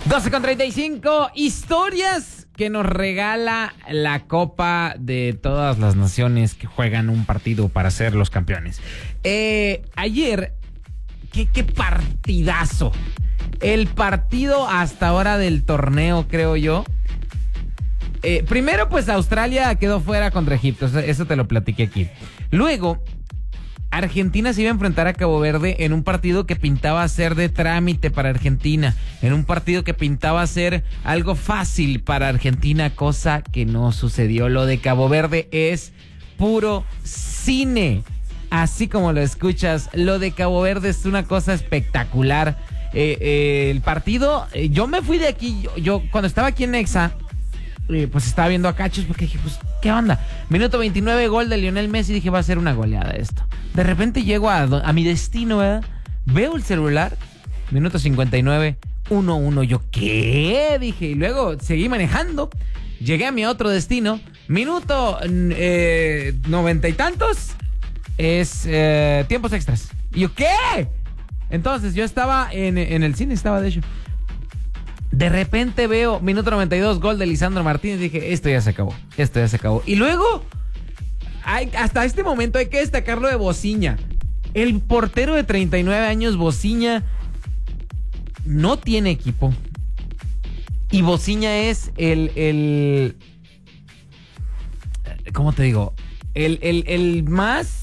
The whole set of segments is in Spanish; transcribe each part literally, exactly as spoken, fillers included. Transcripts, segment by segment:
doce con treinta y cinco, historias que nos regala la Copa de todas las naciones que juegan un partido para ser los campeones. Eh, ayer, ¿qué, qué partidazo. El partido hasta ahora del torneo, creo yo. Eh, primero, pues Australia quedó fuera contra Egipto, eso, eso te lo platiqué aquí. Luego, Argentina se iba a enfrentar a Cabo Verde en un partido que pintaba ser de trámite para Argentina, en un partido que pintaba ser algo fácil para Argentina, cosa que no sucedió. Lo de Cabo Verde es puro cine, así como lo escuchas. Lo de Cabo Verde es una cosa espectacular. Eh, eh, el partido, eh, yo me fui de aquí, yo, yo cuando estaba aquí en Nexa, eh, pues estaba viendo a cachos porque dije, pues, ¿qué onda? Minuto veintinueve, gol de Lionel Messi, dije, va a ser una goleada esto. De repente llego a, a mi destino, ¿verdad? Veo el celular, minuto cincuenta y nueve, uno uno, yo, ¿qué? Dije, y luego seguí manejando, llegué a mi otro destino, minuto eh, noventa y tantos, es eh, tiempos extras. Y yo, ¿qué? Entonces yo estaba en, en el cine, estaba de hecho. De repente veo minuto noventa y dos, gol de Lisandro Martínez. Dije, esto ya se acabó, esto ya se acabó. Y luego, hay, hasta este momento hay que destacarlo de Bociña. El portero de treinta y nueve años, Bociña, no tiene equipo. Y Bociña es el, el... ¿Cómo te digo? El, el, el más...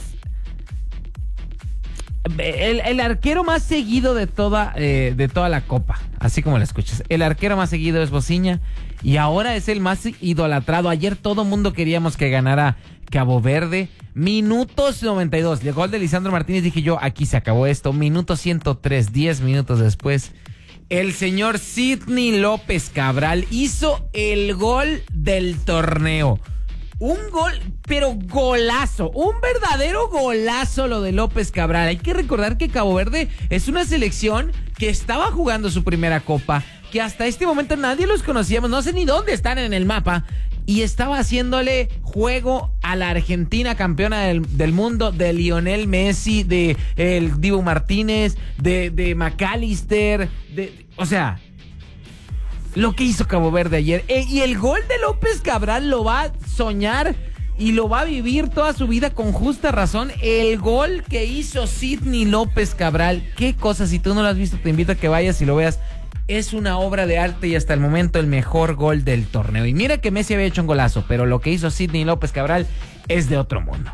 El, el arquero más seguido de toda, eh, de toda la Copa, así como lo escuchas. El arquero más seguido es Bociña y ahora es el más idolatrado. Ayer todo mundo queríamos que ganara Cabo Verde. Minutos noventa y dos, el gol de Lisandro Martínez. Dije yo, aquí se acabó esto. Minuto ciento tres, diez minutos después, el señor Sidney López Cabral hizo el gol del torneo. Un gol, pero golazo, un verdadero golazo lo de López Cabral. Hay que recordar que Cabo Verde es una selección que estaba jugando su primera copa, que hasta este momento nadie los conocíamos, no sé ni dónde están en el mapa, y estaba haciéndole juego a la Argentina campeona del, del mundo, de Lionel Messi, de el Dibu Martínez, de, de McAllister, de, o sea... Lo que hizo Cabo Verde ayer. Eh, y el gol de López Cabral lo va a soñar y lo va a vivir toda su vida con justa razón. El gol que hizo Sidney López Cabral. Qué cosa, si tú no lo has visto, te invito a que vayas y lo veas. Es una obra de arte y hasta el momento el mejor gol del torneo. Y mira que Messi había hecho un golazo, pero lo que hizo Sidney López Cabral es de otro mundo.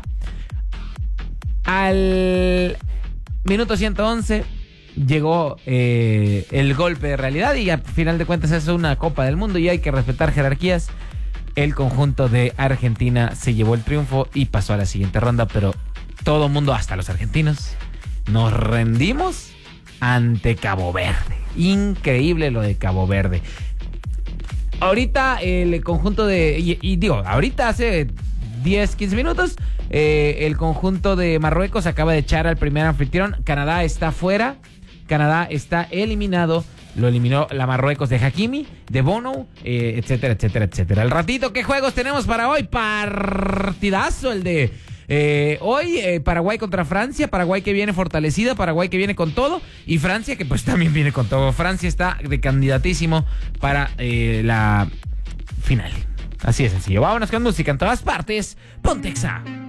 Al minuto ciento once... llegó eh, el golpe de realidad y al final de cuentas es una Copa del Mundo y hay que respetar jerarquías. El conjunto de Argentina se llevó el triunfo y pasó a la siguiente ronda, pero todo el mundo, hasta los argentinos, nos rendimos ante Cabo Verde. Increíble lo de Cabo Verde. Ahorita el conjunto de... Y, y digo, ahorita hace diez, quince minutos, eh, el conjunto de Marruecos acaba de echar al primer anfitrión. Canadá está fuera. Canadá está eliminado. Lo eliminó la Marruecos de Hakimi, de Bono, eh, etcétera, etcétera, etcétera. Al ratito, ¿qué juegos tenemos para hoy? Partidazo el de eh, hoy. Eh, Paraguay contra Francia. Paraguay que viene fortalecida. Paraguay que viene con todo. Y Francia que pues también viene con todo. Francia está de candidatísimo para eh, la final. Así de sencillo. Vámonos con música en todas partes. Ponte Exa.